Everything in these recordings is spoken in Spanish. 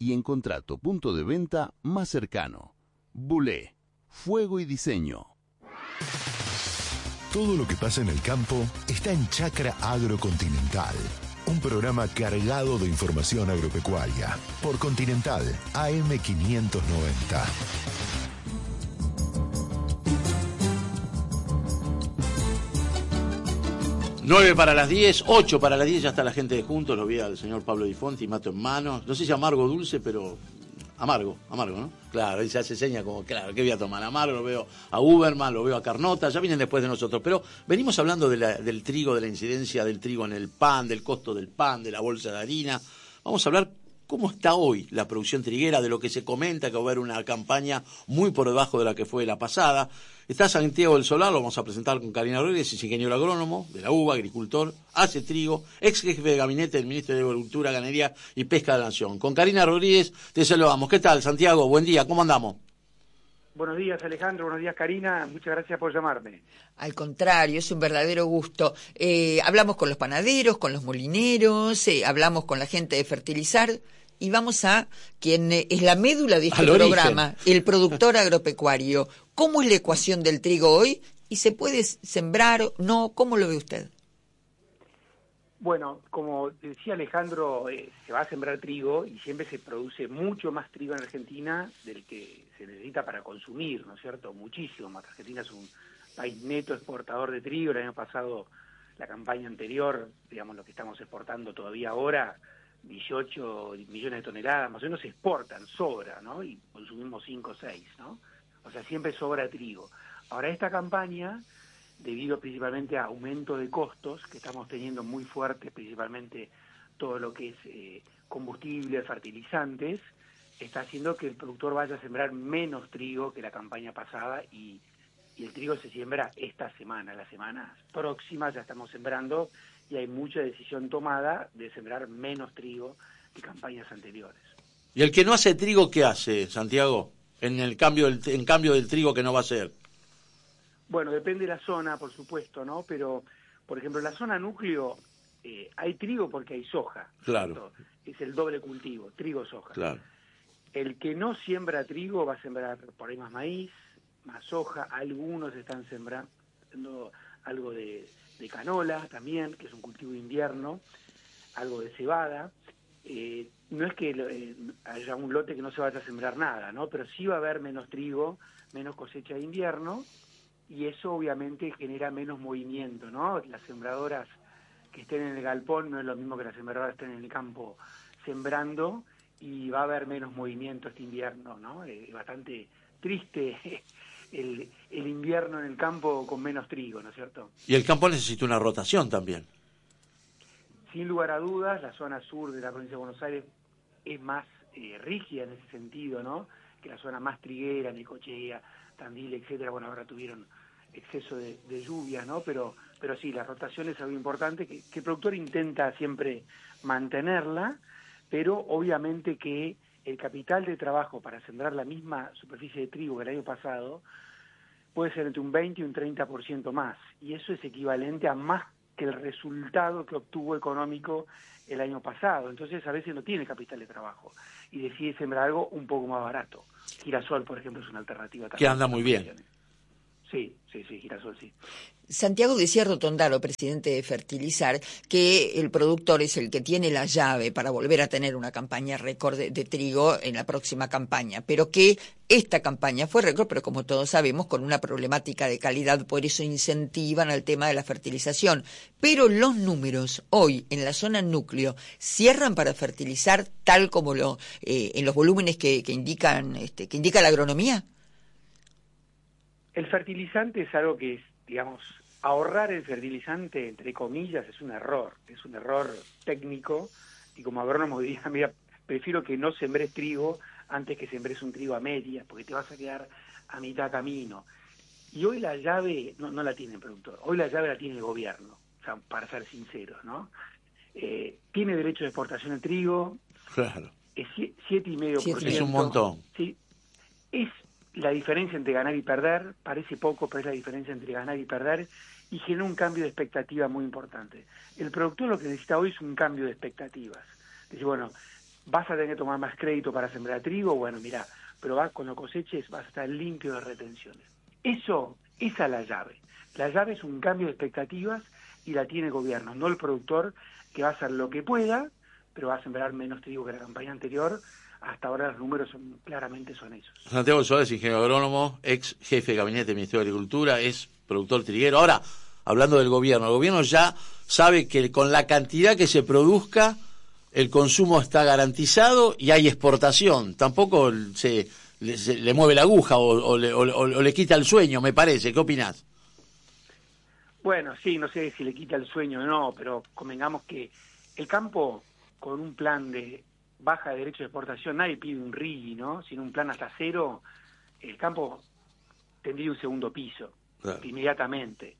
y encontrá tu punto de venta más cercano. Bulé, fuego y diseño. Todo lo que pasa en el campo está en Chacra Agrocontinental, un programa cargado de información agropecuaria por Continental AM 590. 9 para las 10, 8 para las 10, ya está la gente de Juntos, lo vi al señor Pablo Di Fonti, mato en mano, no sé si amargo o dulce, pero amargo, ¿no? Claro, él se hace seña como, claro, ¿qué voy a tomar? Amargo, lo veo a Uberman, lo veo a Carnota, ya vienen después de nosotros, pero venimos hablando del trigo, de la incidencia del trigo en el pan, del costo del pan, de la bolsa de harina. Vamos a hablar cómo está hoy la producción triguera, de lo que se comenta que va a haber una campaña muy por debajo de la que fue la pasada. Está Santiago del Solar, lo vamos a presentar con Karina Rodríguez, es ingeniero agrónomo de la UBA, agricultor, hace trigo, ex jefe de gabinete del ministro de Agricultura, Ganadería y Pesca de la Nación. Con Karina Rodríguez te saludamos. ¿Qué tal, Santiago? Buen día, ¿cómo andamos? Buenos días, Alejandro. Buenos días, Karina. Muchas gracias por llamarme. Al contrario, es un verdadero gusto. Hablamos con los panaderos, con los molineros, hablamos con la gente de fertilizar y vamos a quien es la médula de este programa, el productor agropecuario. ¿Cómo es la ecuación del trigo hoy? ¿Y se puede sembrar? ¿No? ¿Cómo lo ve usted? Bueno, como decía Alejandro, se va a sembrar trigo y siempre se produce mucho más trigo en Argentina del que se necesita para consumir, ¿no es cierto? Muchísimo más. Argentina es un país neto exportador de trigo. El año pasado, la campaña anterior, digamos, lo que estamos exportando todavía ahora, 18 millones de toneladas, más o menos se exportan, sobra, ¿no? Y consumimos 5 o 6, ¿no? O sea, siempre sobra trigo. Ahora, esta campaña, debido principalmente a aumento de costos que estamos teniendo muy fuertes, principalmente todo lo que es combustible, fertilizantes, está haciendo que el productor vaya a sembrar menos trigo que la campaña pasada y el trigo se siembra esta semana. Las semanas próximas ya estamos sembrando y hay mucha decisión tomada de sembrar menos trigo que campañas anteriores. ¿Y el que no hace trigo, qué hace, Santiago? En cambio del trigo que no va a hacer. Bueno, depende de la zona, por supuesto, ¿no? Pero, por ejemplo, en la zona núcleo hay trigo porque hay soja. Claro. ¿Cierto? Es el doble cultivo, trigo-soja. Claro. El que no siembra trigo va a sembrar por ahí más maíz, más soja. Algunos están sembrando algo de canola también, que es un cultivo de invierno, algo de cebada. No es que haya un lote que no se vaya a sembrar nada, ¿no? Pero sí va a haber menos trigo, menos cosecha de invierno, y eso obviamente genera menos movimiento, ¿no? Las sembradoras que estén en el galpón no es lo mismo que las sembradoras que estén en el campo sembrando, y va a haber menos movimiento este invierno, ¿no? Es bastante triste el invierno en el campo con menos trigo, ¿no es cierto? Y el campo necesita una rotación también. Sin lugar a dudas, la zona sur de la provincia de Buenos Aires es más rígida en ese sentido, ¿no? Que la zona más triguera, Necochea, Tandil, etcétera. Bueno, ahora tuvieron exceso de lluvia, ¿no? Pero sí, la rotación es algo importante que el productor intenta siempre mantenerla, pero obviamente que el capital de trabajo para sembrar la misma superficie de trigo que el año pasado puede ser entre un 20 y un 30% más, y eso es equivalente a más que el resultado que obtuvo económico el año pasado. Entonces a veces no tiene capital de trabajo y decide sembrar algo un poco más barato. Girasol, por ejemplo, es una alternativa también. Que anda muy bien. Sí, girasol sí. Santiago decía Rotondaro, presidente de Fertilizar, que el productor es el que tiene la llave para volver a tener una campaña récord de trigo en la próxima campaña, pero que esta campaña fue récord, pero como todos sabemos, con una problemática de calidad, por eso incentivan al tema de la fertilización. Pero los números hoy en la zona núcleo cierran para fertilizar tal como en los volúmenes que indica la agronomía. El fertilizante es algo que es, digamos, ahorrar el fertilizante, entre comillas, es un error técnico, y como agrónomo diría, mira, prefiero que no sembres trigo antes que sembres un trigo a medias, porque te vas a quedar a mitad camino. Y hoy la llave no la tiene el productor, hoy la llave la tiene el gobierno, o sea, para ser sinceros, ¿no? Tiene derecho de exportación de trigo, claro. Es 7,5%. Es un montón. Sí, es la diferencia entre ganar y perder, parece poco, pero es la diferencia entre ganar y perder, y genera un cambio de expectativa muy importante. El productor lo que necesita hoy es un cambio de expectativas. Dice, bueno, ¿Vas a tener que tomar más crédito para sembrar trigo? Bueno, mirá, pero cuando coseches vas a estar limpio de retenciones. Esa es la llave. La llave es un cambio de expectativas y la tiene el gobierno, no el productor, que va a hacer lo que pueda, pero va a sembrar menos trigo que la campaña anterior. Hasta ahora los números claramente son esos. Santiago Suárez, ingeniero agrónomo, ex jefe de gabinete del Ministerio de Agricultura, es productor triguero. Ahora, hablando del gobierno, el gobierno ya sabe que con la cantidad que se produzca, el consumo está garantizado y hay exportación. Tampoco le mueve la aguja o le quita el sueño, me parece. ¿Qué opinás? Bueno, sí, no sé si le quita el sueño o no, pero convengamos que el campo, con un plan de baja de derecho de exportación, nadie pide un RIGI, ¿no? Sino un plan hasta cero, el campo tendría un segundo piso, claro. Inmediatamente.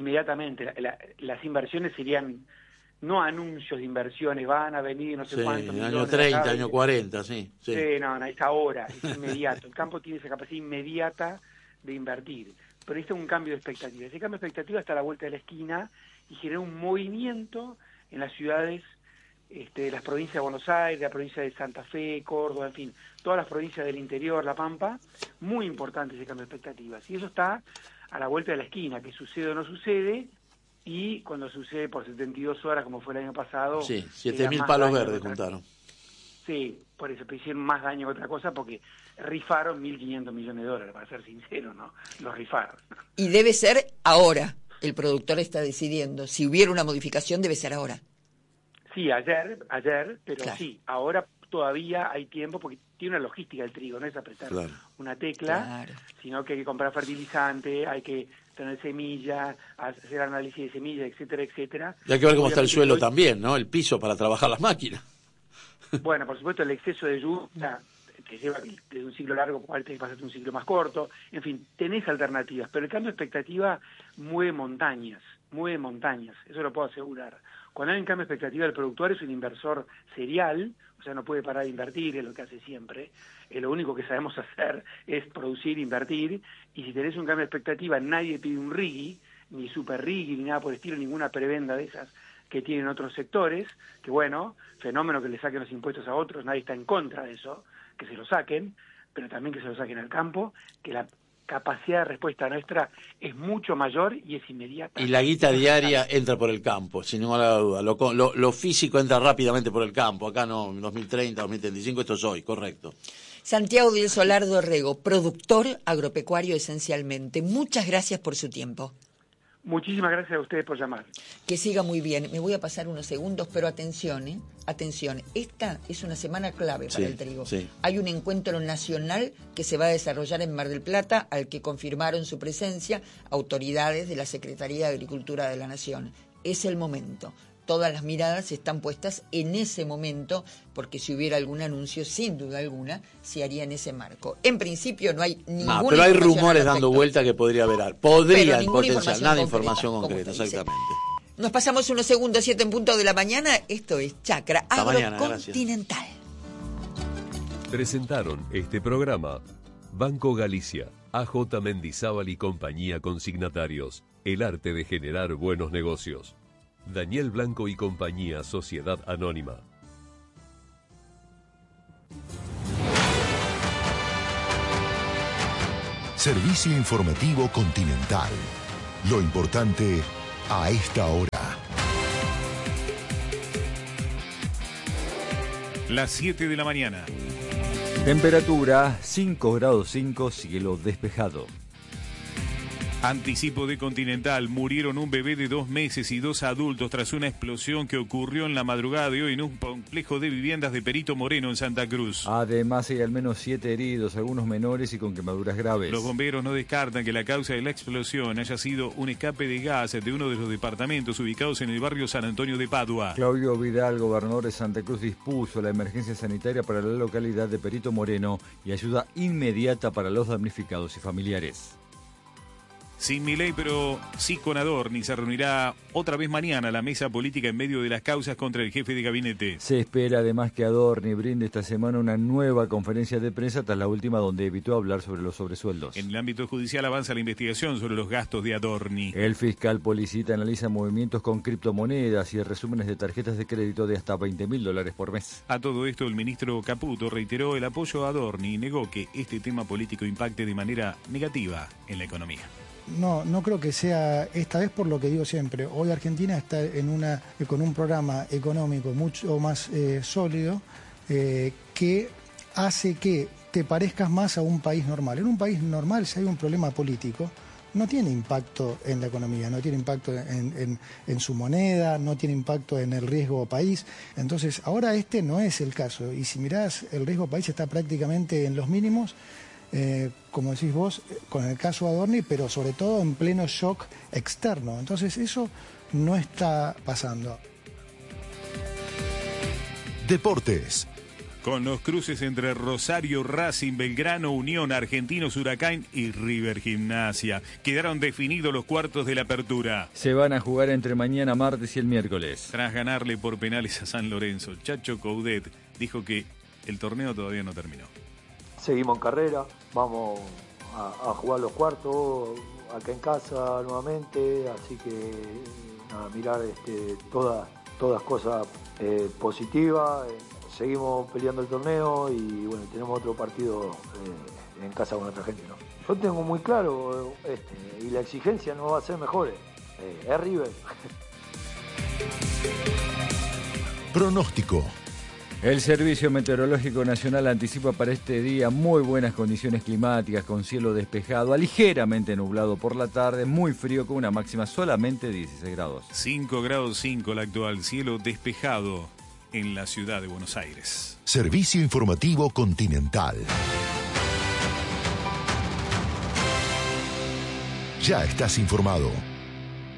Las inversiones serían no anuncios de inversiones, van a venir no sé cuántos millones. Año 30, año 40, sí. No, es ahora, es inmediato. El campo tiene esa capacidad inmediata de invertir. Pero este es un cambio de expectativa. Ese cambio de expectativa está a la vuelta de la esquina y genera un movimiento en las ciudades de las provincias de Buenos Aires, la provincia de Santa Fe, Córdoba, en fin, todas las provincias del interior, La Pampa, muy importante ese cambio de expectativas. Y eso está a la vuelta de la esquina, que sucede o no sucede, y cuando sucede por 72 horas, como fue el año pasado... Sí, 7.000 palos verdes juntaron. Sí, por eso, pero hicieron más daño que otra cosa, porque rifaron 1.500 millones de dólares, para ser sincero, ¿no? Los rifaron. Y debe ser ahora, el productor está decidiendo. Si hubiera una modificación, debe ser ahora. Sí, ayer, pero claro. Sí, ahora todavía hay tiempo, porque tiene una logística el trigo, no es apretar una tecla, claro. Sino que hay que comprar fertilizante, hay que tener semilla, hacer análisis de semilla, etcétera, etcétera. Y hay que ver cómo está el suelo también, ¿no? El piso para trabajar las máquinas. Bueno, por supuesto, el exceso de lluvia te lleva de un ciclo largo, cual te pasas un ciclo más corto, en fin, tenés alternativas, pero el cambio de expectativa mueve montañas, eso lo puedo asegurar. Cuando hay un cambio de expectativa, el productor es un inversor serial, o sea, no puede parar de invertir, es lo que hace siempre. Lo único que sabemos hacer es producir, invertir, y si tenés un cambio de expectativa, nadie pide un RIGI, ni super RIGI, ni nada por el estilo, ninguna prebenda de esas que tienen otros sectores, que bueno, fenómeno que le saquen los impuestos a otros, nadie está en contra de eso, que se lo saquen, pero también que se lo saquen al campo, que la capacidad de respuesta nuestra es mucho mayor y es inmediata. Y la guita diaria entra por el campo, sin ninguna duda. Lo físico entra rápidamente por el campo. Acá no, en 2030, 2035, esto es hoy, correcto. Santiago del Solar Dorrego, productor agropecuario esencialmente. Muchas gracias por su tiempo. Muchísimas gracias a ustedes por llamar. Que siga muy bien. Me voy a pasar unos segundos, pero atención, atención. Esta es una semana clave para el trigo. Sí. Hay un encuentro nacional que se va a desarrollar en Mar del Plata, al que confirmaron su presencia autoridades de la Secretaría de Agricultura de la Nación. Es el momento. Todas las miradas están puestas en ese momento, porque si hubiera algún anuncio, sin duda alguna, se haría en ese marco. En principio no hay ninguna pero hay rumores dando vuelta que podría haber. Podría en potencial, nada de información concreta, exactamente. Nos pasamos unos segundos, 7 en punto de la mañana. Esto es Chacra Agrocontinental. Presentaron este programa Banco Galicia, AJ Mendizábal y compañía consignatarios. El arte de generar buenos negocios. Daniel Blanco y compañía, Sociedad Anónima. Servicio informativo Continental. Lo importante a esta hora. Las 7 de la mañana. Temperatura 5 grados 5, cielo despejado. Anticipo de Continental. Murieron un bebé de 2 meses y 2 adultos tras una explosión que ocurrió en la madrugada de hoy en un complejo de viviendas de Perito Moreno en Santa Cruz. Además hay al menos 7 heridos, algunos menores y con quemaduras graves. Los bomberos no descartan que la causa de la explosión haya sido un escape de gas de uno de los departamentos ubicados en el barrio San Antonio de Padua. Claudio Vidal, gobernador de Santa Cruz, dispuso la emergencia sanitaria para la localidad de Perito Moreno y ayuda inmediata para los damnificados y familiares. Sin Milei, pero sí con Adorni. Se reunirá otra vez mañana la mesa política en medio de las causas contra el jefe de gabinete. Se espera además que Adorni brinde esta semana una nueva conferencia de prensa tras la última donde evitó hablar sobre los sobresueldos. En el ámbito judicial avanza la investigación sobre los gastos de Adorni. El fiscal Policita analiza movimientos con criptomonedas y resúmenes de tarjetas de crédito de hasta $20.000 por mes. A todo esto, el ministro Caputo reiteró el apoyo a Adorni y negó que este tema político impacte de manera negativa en la economía. No creo que sea esta vez, por lo que digo siempre. Hoy Argentina está con un programa económico mucho más sólido que hace que te parezcas más a un país normal. En un país normal, si hay un problema político, no tiene impacto en la economía, no tiene impacto en su moneda, no tiene impacto en el riesgo país. Entonces, ahora este no es el caso. Y si mirás, el riesgo país está prácticamente en los mínimos. Como decís vos, con el caso Adorni, pero sobre todo en pleno shock externo. Entonces eso no está pasando. Deportes. Con los cruces entre Rosario, Racing, Belgrano, Unión, Argentinos, Huracán y River Gimnasia. Quedaron definidos los cuartos de la apertura. Se van a jugar entre mañana, martes y el miércoles. Tras ganarle por penales a San Lorenzo, Chacho Coudet dijo que el torneo todavía no terminó. Seguimos en carrera, vamos a jugar los cuartos acá en casa nuevamente, así que nada, mirar todas cosas positivas. Seguimos peleando el torneo y bueno, tenemos otro partido en casa con nuestra gente, ¿no? Yo tengo muy claro y la exigencia no va a ser mejor, es River. Pronóstico. El Servicio Meteorológico Nacional anticipa para este día muy buenas condiciones climáticas, con cielo despejado, a ligeramente nublado por la tarde, muy frío con una máxima solamente de 16 grados. 5 grados 5 la actual, cielo despejado en la ciudad de Buenos Aires. Servicio Informativo Continental. Ya estás informado.